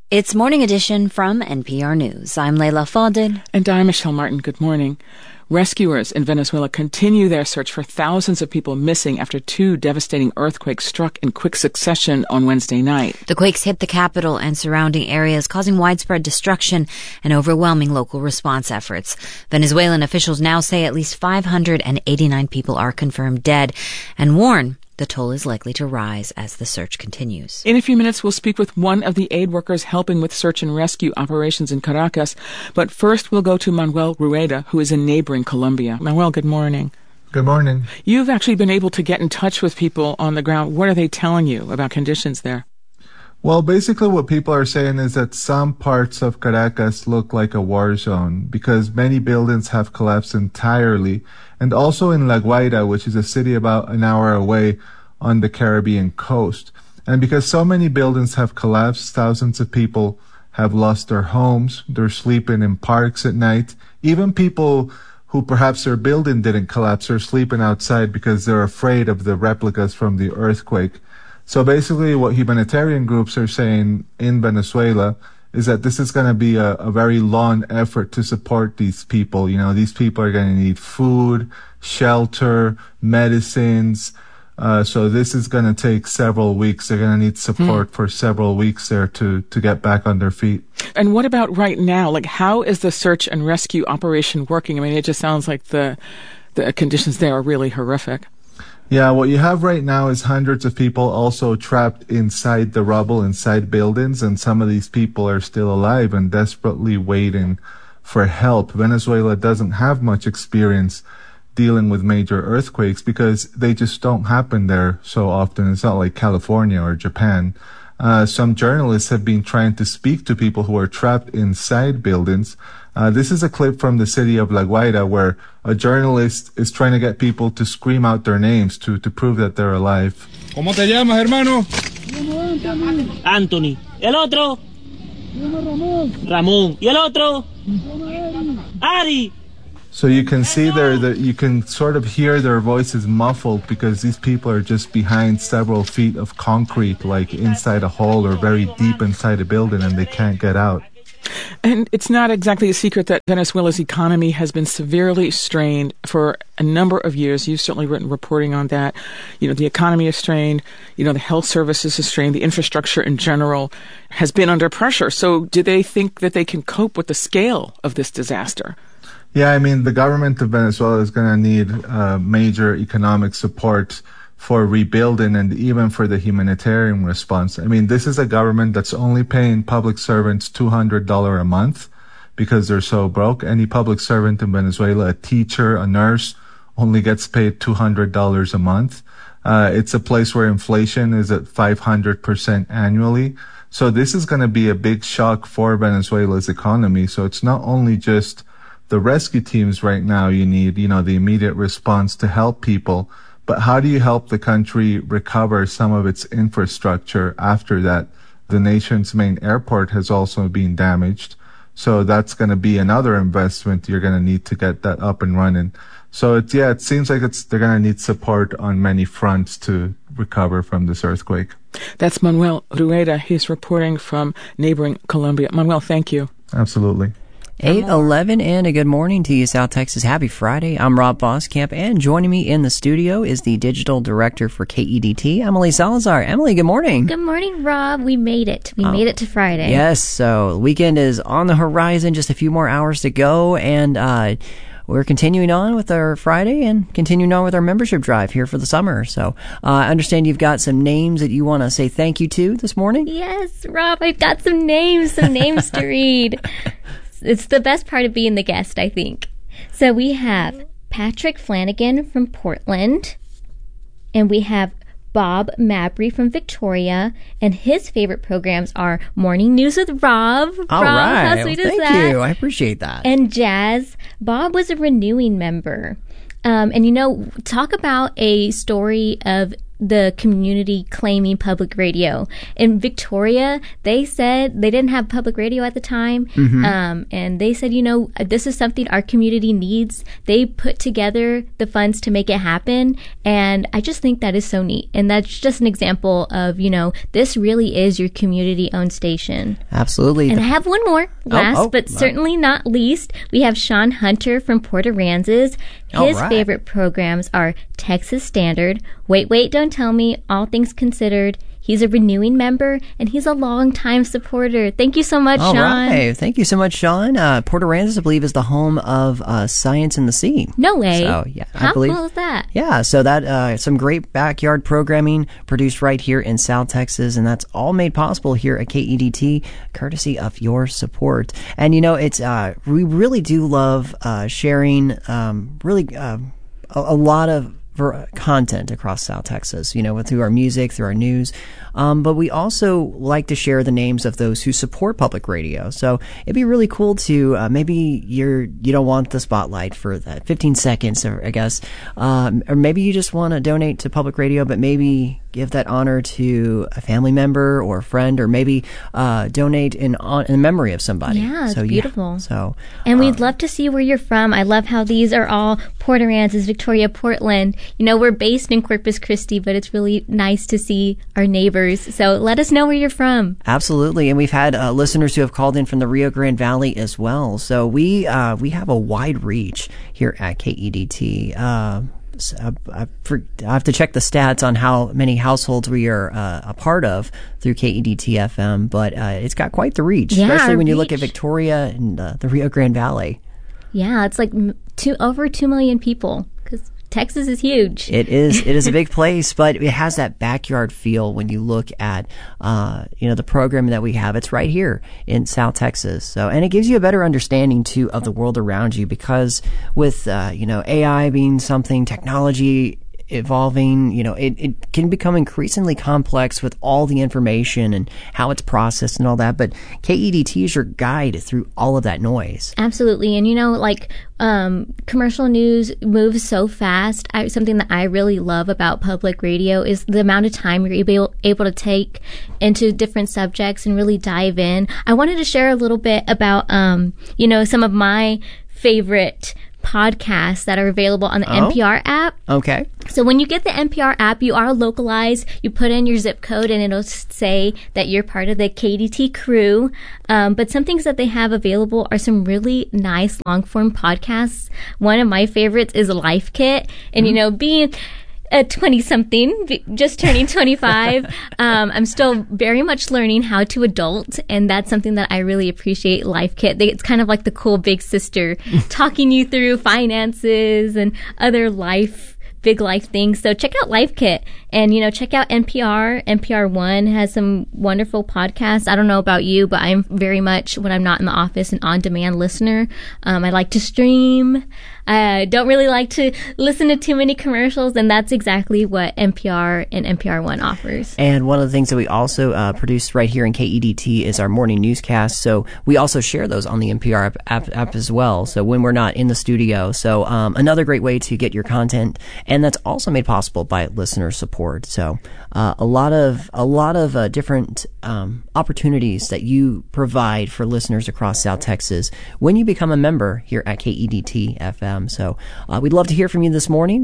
It's Morning Edition from NPR News. I'm Leila Fadel. And I'm Michelle Martin. Good morning. Rescuers in Venezuela continue their search for thousands of people missing after two devastating earthquakes struck in quick succession on Wednesday night. The quakes hit the capital and surrounding areas, causing widespread destruction and overwhelming local response efforts. Venezuelan officials now say at least 589 people are confirmed dead and warn the toll is likely to rise as the search continues. In a few minutes, we'll speak with one of the aid workers helping with search and rescue operations in Caracas. But first, we'll go to Manuel Rueda, who is in neighboring Colombia. Manuel, good morning. Good morning. You've actually been able to get in touch with people on the ground. What are they telling you about conditions there? Well, basically what people are saying is that some parts of Caracas look like a war zone because many buildings have collapsed entirely. And also in La Guaira, which is a city about an hour away on the Caribbean coast. And because so many buildings have collapsed, thousands of people have lost their homes. They're sleeping in parks at night. Even people who perhaps their building didn't collapse are sleeping outside because they're afraid of the replicas from the earthquake. So basically what humanitarian groups are saying in Venezuela is that this is going to be a very long effort to support these people. You know, these people are going to need food, shelter, medicines. So this is going to take several weeks. They're going to need support for several weeks there to get back on their feet. And what about right now? Like, how is the search and rescue operation working? I mean, it just sounds like the conditions there are really horrific. Yeah, what you have right now is hundreds of people also trapped inside the rubble, inside buildings, and some of these people are still alive and desperately waiting for help. Venezuela doesn't have much experience dealing with major earthquakes because they just don't happen there so often. It's not like California or Japan. Some journalists have been trying to speak to people who are trapped inside buildings. This is a clip from the city of La Guaira where a journalist is trying to get people to scream out their names to prove that they're alive. ¿Cómo te llamas, hermano? Anthony. ¿El otro? Ramón. ¿Y el otro? Ari. So you can see there that you can sort of hear their voices muffled because these people are just behind several feet of concrete, like inside a hole or very deep inside a building, and they can't get out. And it's not exactly a secret that Venezuela's economy has been severely strained for a number of years. You've certainly written reporting on that. You know, the economy is strained. You know, the health services is strained. The infrastructure in general has been under pressure. So do they think that they can cope with the scale of this disaster? Yeah, I mean, the government of Venezuela is going to need major economic support for rebuilding and even for the humanitarian response. I mean, this is a government that's only paying public servants $200 a month because they're so broke. Any public servant in Venezuela, a teacher, a nurse, only gets paid $200 a month. It's a place where inflation is at 500% annually. So this is going to be a big shock for Venezuela's economy. So it's not only just the rescue teams right now you need, you know, the immediate response to help people, but how do you help the country recover some of its infrastructure after that? The nation's main airport has also been damaged. So that's going to be another investment you're going to need to get that up and running. So it seems like they're going to need support on many fronts to recover from this earthquake. That's Manuel Rueda. He's reporting from neighboring Colombia. Manuel, thank you. Absolutely. 8:11 and a good morning to you, South Texas. Happy Friday. I'm Rob Boskamp, and joining me in the studio is the digital director for KEDT, Emily Salazar. Emily, good morning. Good morning, Rob. We made it. We made it to Friday. Yes, so the weekend is on the horizon, just a few more hours to go, and we're continuing on with our Friday and continuing on with our membership drive here for the summer. So I understand you've got some names that you want to say thank you to this morning? Yes, Rob, I've got some names to read. It's the best part of being the guest, I think. So we have Patrick Flanagan from Portland, and we have Bob Mabry from Victoria, and his favorite programs are Morning News with Rob. All Rob, right. how sweet is Thank that? you. I appreciate that. And Jazz. Bob was a renewing member. And, you know, talk about a story of the community claiming public radio. In Victoria, they said they didn't have public radio at the time. And they said, this is something our community needs. They put together the funds to make it happen. And I just think that is so neat. And that's just an example of, this really is your community owned station. Absolutely. And I have one more, but certainly not least. We have Sean Hunter from Port Aransas. His favorite programs are Texas Standard, Wait, Don't Tell Me, All Things Considered. He's a renewing member, and he's a long-time supporter. Thank you so much, Sean. All right. Thank you so much, Sean. Port Aransas, I believe, is the home of Science in the Sea. No way. So, yeah, How cool is that? Yeah, so that some great backyard programming produced right here in South Texas, and that's all made possible here at KEDT, courtesy of your support. And, it's we really do love sharing a lot of content across South Texas, through our music, through our news. But we also like to share the names of those who support public radio. So it'd be really cool to maybe you don't want the spotlight for that 15 seconds, or I guess, or maybe you just want to donate to public radio, but maybe give that honor to a family member or a friend, or maybe donate in memory of somebody. Yeah, it's beautiful. Yeah, so, and we'd love to see where you're from. I love how these are all Port Aransas, Victoria, Portland. We're based in Corpus Christi, but it's really nice to see our neighbors. So let us know where you're from. Absolutely. And we've had listeners who have called in from the Rio Grande Valley as well. So we have a wide reach here at KEDT. I have to check the stats on how many households we are a part of through KEDT FM, but it's got quite the reach, especially when you look at Victoria and the Rio Grande Valley. Yeah, it's like over 2 million people, because Texas is huge. It is a big place, but it has that backyard feel when you look at, the programming that we have. It's right here in South Texas. So, and it gives you a better understanding too of the world around you, because with, AI being something, technology evolving, it can become increasingly complex with all the information and how it's processed and all that. But KEDT is your guide through all of that noise. Absolutely. And commercial news moves so fast. Something that I really love about public radio is the amount of time you're able to take into different subjects and really dive in. I wanted to share a little bit about, some of my favorite podcasts that are available on the NPR app. Okay. So when you get the NPR app, you are localized. You put in your zip code and it'll say that you're part of the KEDT crew. But some things that they have available are some really nice long-form podcasts. One of my favorites is Life Kit. And, being a 20-something, just turning 25. I'm still very much learning how to adult, and that's something that I really appreciate. Life Kit. It's kind of like the cool big sister talking you through finances and other big life things. So check out Life Kit, and check out NPR. NPR One has some wonderful podcasts. I don't know about you, but I'm very much, when I'm not in the office, an on-demand listener. I like to stream. I don't really like to listen to too many commercials, and that's exactly what NPR and NPR One offers. And one of the things that we also produce right here in KEDT is our morning newscast. So we also share those on the NPR app as well. So when we're not in the studio. So another great way to get your content, and that's also made possible by listener support. So a lot of different opportunities that you provide for listeners across South Texas when you become a member here at KEDT FM. So we'd love to hear from you this morning,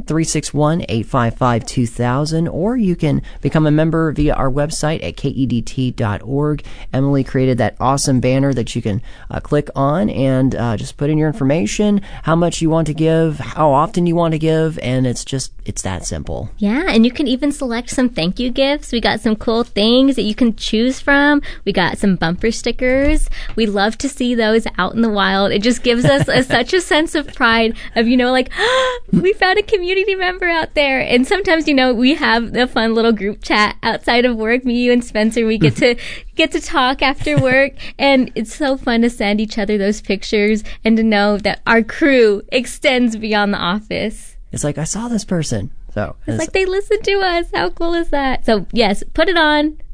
361-855-2000, or you can become a member via our website at KEDT.org. Emily created that awesome banner that you can click on and just put in your information, how much you want to give, how often you want to give, and it's that simple. Yeah, and you can even select some thank you gifts. We got some cool things that you can choose from. We got some bumper stickers. We love to see those out in the wild. It just gives us such a sense of pride of, we found a community member out there. And sometimes, we have a fun little group chat outside of work. Me, you, and Spencer, we get to talk after work. And it's so fun to send each other those pictures and to know that our crew extends beyond the office. It's like, I saw this person. So it's like they listen to us. How cool is that? So yes, put it on.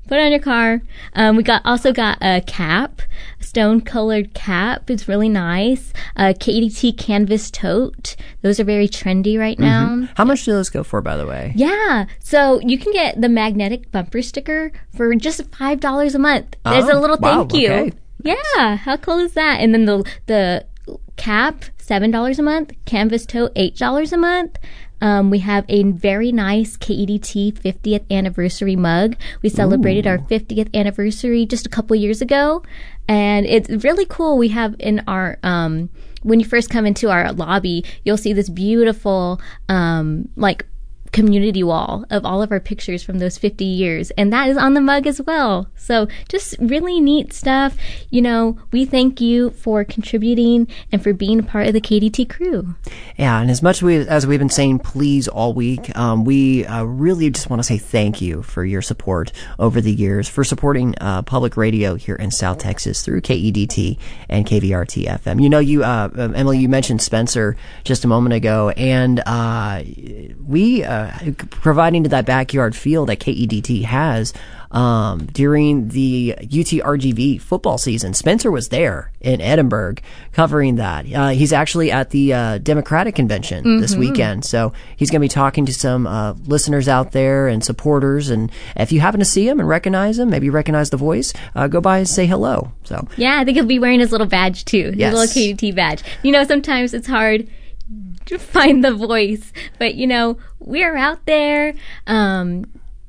Put it on your car. We also got a cap, a stone-colored cap. It's really nice. KEDT canvas tote. Those are very trendy right now. How much do those go for, by the way? Yeah. So you can get the magnetic bumper sticker for just $5 a month. There's a little thank you. Okay. Yeah. How cool is that? And then the cap, $7 a month. Canvas tote, $8 a month. We have a very nice KEDT 50th anniversary mug. We celebrated our 50th anniversary just a couple years ago, and it's really cool. We have in our when you first come into our lobby, you'll see this beautiful community wall of all of our pictures from those 50 years, and that is on the mug as well. So just really neat stuff. We thank you for contributing and for being a part of the KEDT crew. Yeah, and as much as we've been saying please all week, we really just want to say thank you for your support over the years, for supporting public radio here in South Texas through KEDT and KVRT FM. Emily, you mentioned Spencer just a moment ago, and we providing to that backyard field that KEDT has during the UT-RGV football season. Spencer was there in Edinburgh covering that. He's actually at the Democratic Convention this weekend, so he's going to be talking to some listeners out there and supporters, and if you happen to see him and recognize him, maybe recognize the voice, go by and say hello. So yeah, I think he'll be wearing his little badge too, yes. His little KEDT badge. Sometimes it's hard to find the voice, but we're out there. Rocking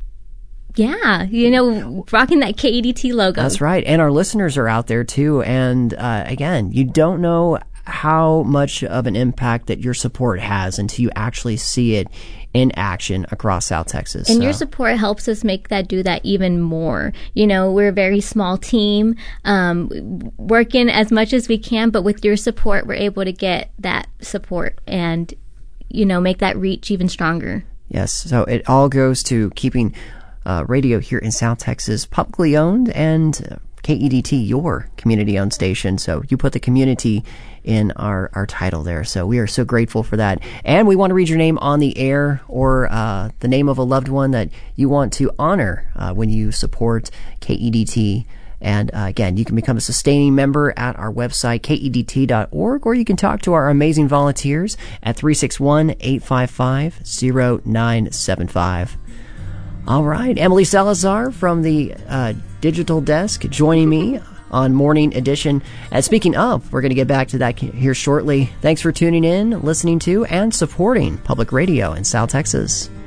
that KEDT logo. That's right. And our listeners are out there too. And again, you don't know how much of an impact that your support has until you actually see it in action across South Texas. And your support helps us do that even more. We're a very small team, working as much as we can, but with your support, we're able to get that support and, make that reach even stronger. Yes. So it all goes to keeping radio here in South Texas publicly owned, and KEDT, your community-owned station. So you put the community in our title there. So we are so grateful for that. And we want to read your name on the air, or the name of a loved one that you want to honor when you support KEDT. And again, you can become a sustaining member at our website, KEDT.org, or you can talk to our amazing volunteers at 361-855-0975. All right, Emily Salazar from the digital desk joining me on Morning Edition. And speaking of, we're going to get back to that here shortly. Thanks for tuning in, listening to, and supporting public radio in South Texas.